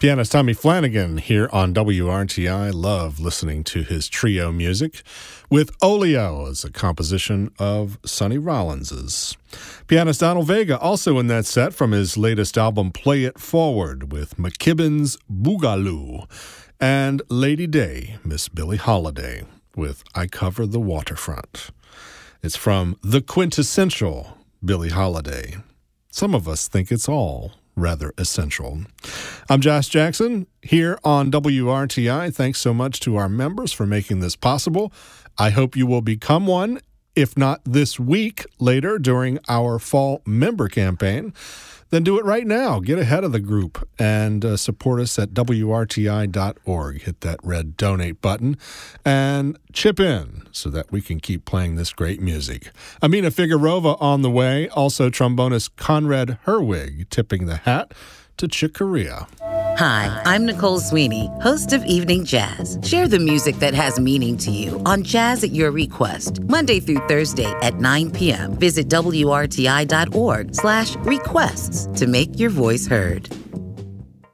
Pianist Tommy Flanagan here on WRTI. Love listening to his trio music with Oleo as a composition of Sonny Rollins's. Pianist Donald Vega also in that set from his latest album Play It Forward with McKibben's Boogaloo. And Lady Day, Miss Billie Holiday with I Cover the Waterfront. It's from the quintessential Billie Holiday. Some of us think it's all rather essential. I'm Josh Jackson here on WRTI. Thanks so much to our members for making this possible. I hope you will become one, if not this week, later during our fall member campaign. Then do it right now. Get ahead of the group and support us at WRTI.org. Hit that red donate button and chip in so that we can keep playing this great music. Amina Figueroa on the way. Also, trombonist Conrad Herwig tipping the hat to Chick Corea. Hi, I'm Nicole Sweeney, host of Evening Jazz. Share the music that has meaning to you on Jazz at Your Request, Monday through Thursday at 9 p.m. Visit WRTI.org/requests to make your voice heard.